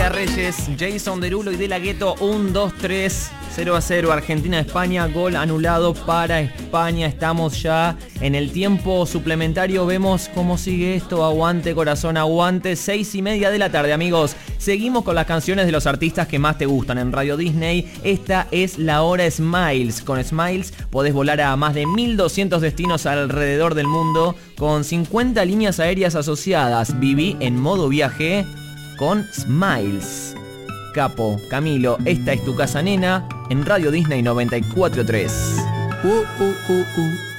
Reyes, Jason Derulo y De La Ghetto. 1-2-3, 0-0. Argentina-España, gol anulado para España. Estamos ya en el tiempo suplementario. Vemos cómo sigue esto. Aguante, corazón, aguante. 6:30 de la tarde, amigos. Seguimos con las canciones de los artistas que más te gustan en Radio Disney. Esta es la hora Smiles. Con Smiles podés volar a más de 1200 destinos alrededor del mundo con 50 líneas aéreas asociadas. Viví en modo viaje con Smiles. Capo, Camilo, esta es tu casa, nena, en Radio Disney 94.3.